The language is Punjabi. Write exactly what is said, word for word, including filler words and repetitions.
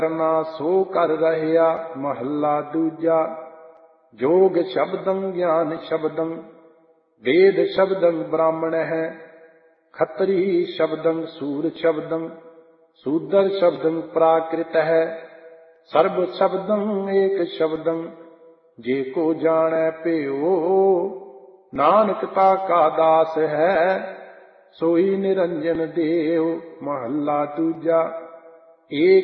ਕਰਨਾ ਸੋ ਕਰ ਰਹਿਆ। ਮਹੱਲਾ ਦੂਜਾ। ਜੋਗ ਸ਼ਬਦੰ ਗਿਆਨ ਸ਼ਬਦੰ ਵੇਦ ਸ਼ਬਦੰ ਬ੍ਰਾਹਮਣ ਹੈ। ਖੱਤਰੀ ਸ਼ਬਦੰ ਸੂਰ ਸ਼ਬਦੰ ਸੂਦਰ ਸ਼ਬਦੰ ਪ੍ਰਾਕ੍ਰਿਤ ਹੈ। ਸਰਬ ਸ਼ਬਦੰ ਏਕ ਸ਼ਬਦੰ ਜੇ ਕੋ ਜਾਣੈ ਭਿਓ। ਨਾਨਕ ਤਾ ਕਾ ਦਾਸ ਹੈ ਸੋਈ ਨਿਰੰਜਨ ਦੇਵ। ਮਹੱਲਾ ਦੂਜਾ। ਏਕ